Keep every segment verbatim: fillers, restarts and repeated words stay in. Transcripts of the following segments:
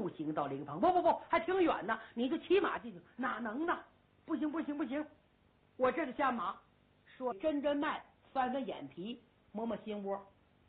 步行到灵棚。不不不，还挺远呢，你就骑马进去，哪能呢？不行不行不行，我这就下马。说针针脉，翻翻眼皮，摸摸心窝，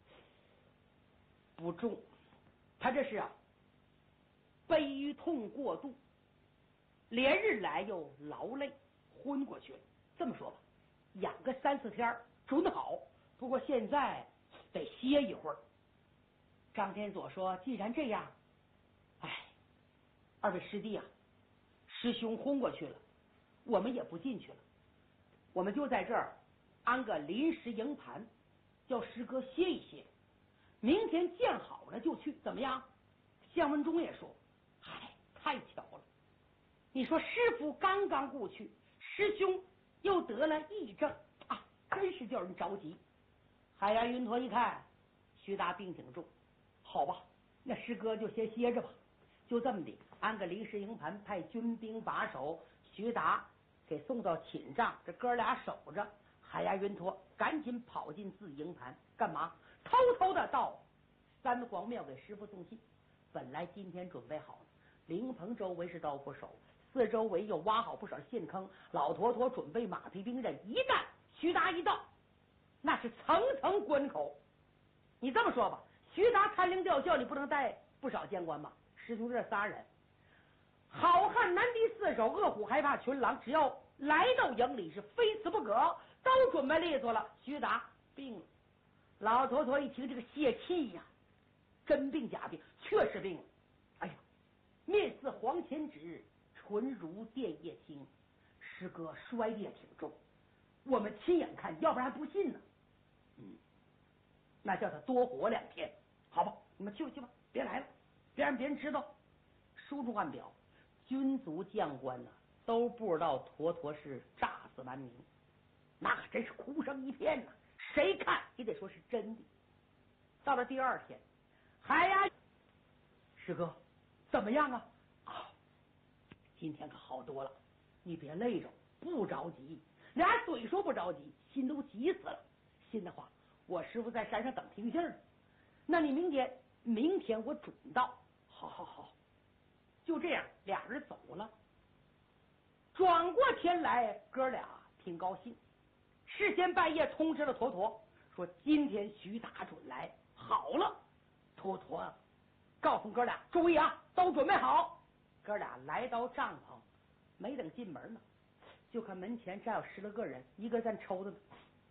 不中，他这是啊，悲痛过度，连日来又劳累，昏过去了。这么说吧，养个三四天准好，不过现在得歇一会儿。张天佐说：“既然这样，哎，二位师弟啊，师兄昏过去了，我们也不进去了，我们就在这儿安个临时营盘，叫师哥歇一歇，明天见好了就去，怎么样？”向文忠也说：“哎，太巧了！你说师傅刚刚故去，师兄又得了癔症啊，真是叫人着急。”海洋云陀一看，徐达病挺重，好吧，那师哥就先歇着吧。就这么的，安个临时营盘，派军兵把守，徐达给送到寝帐，这哥俩守着。海牙云陀赶紧跑进自营盘，干嘛？偷偷的到三皇庙给师傅送信。本来今天准备好了，灵棚周围是刀斧手，四周围又挖好不少陷坑，老坨坨准备马匹兵刃。一旦徐达一到，那是层层关口。你这么说吧，徐达参灵吊孝，你不能带不少监官吧？师兄这仨人，好汉难敌四手，恶虎害怕群狼，只要来到营里是非死不可，都准备利索了。徐达病了，老坨坨一听这个泄气呀，真病假病，确实病了。哎呀，面似黄钱纸，唇如电叶青，师哥摔的也挺重，我们亲眼看，要不然还不信呢。嗯，那叫他多活两天，好吧？你们去去吧，别来了，别让别人知道。书中暗表，军卒将官呢、啊、都不知道坨坨是诈死难明，那可真是哭声一片呐、啊，谁看也得说是真的。到了第二天，海呀，师哥怎么样啊？啊，今天可好多了，你别累着，不着急。俩嘴说不着急，心都急死了。心的话，我师傅在山上等听信呢。那你明天，明天我准到。好好好，就这样，俩人走了。转过天来，哥俩挺高兴，事先半夜通知了坨坨，说今天徐达准来。好了，坨坨告诉哥俩注意啊，都准备好。哥俩来到帐篷，没等进门呢，就看门前站有十来个人，一个在抽着呢。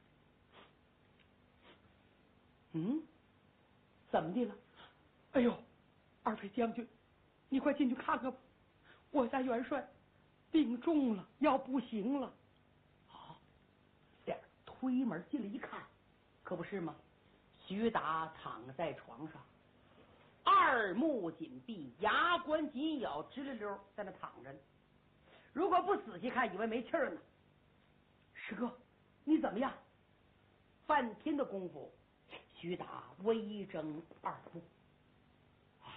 嗯，怎么的了？哎呦，二位将军，你快进去看看吧，我家元帅病重了，要不行了。啊，俩推门进来一看，可不是吗？徐达躺在床上，二目紧闭，牙关紧咬，直溜溜在那躺着呢。如果不仔细看，以为没气儿呢。师哥，你怎么样？半天的功夫，徐达微睁二目。哎，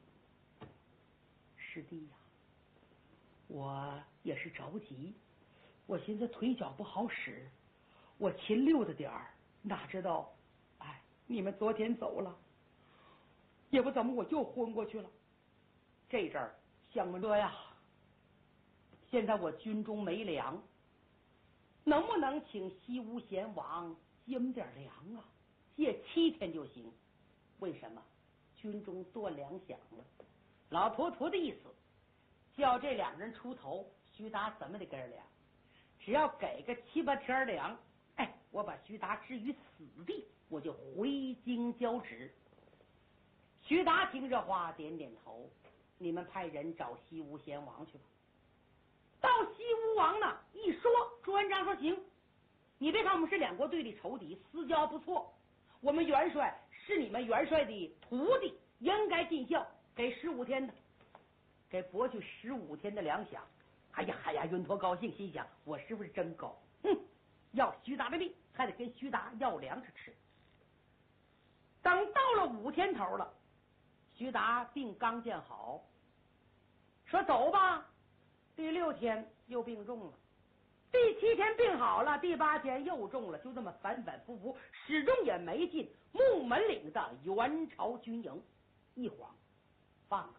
师弟呀、啊，我也是着急，我寻思腿脚不好使，我勤溜着点儿，哪知道，哎，你们昨天走了，也不怎么我就昏过去了。这阵儿向文哥呀，现在我军中没粮，能不能请西吴贤王借点粮啊？借七天就行。为什么？军中断粮饷了。老坨坨的意思，叫这两人出头，徐达怎么得给点粮？只要给个七八天粮，哎，我把徐达置于死地，我就回京交旨。徐达听这话，点点头。你们派人找西吴贤王去吧。到西吴王呢，一说，朱元璋说行。你别看我们是两国对立仇敌，私交不错，我们元帅是你们元帅的徒弟，应该尽孝，给十五天的，给博去十五天的粮饷。哎呀，哎呀，云陀高兴，心想我师傅是真高，哼，要徐达的命，还得跟徐达要粮食吃。等到了五天头了，徐达病刚见好，说走吧。第六天又病重了，第七天病好了，第八天又中了，就这么反反复复，始终也没进木门岭的元朝军营。一晃，放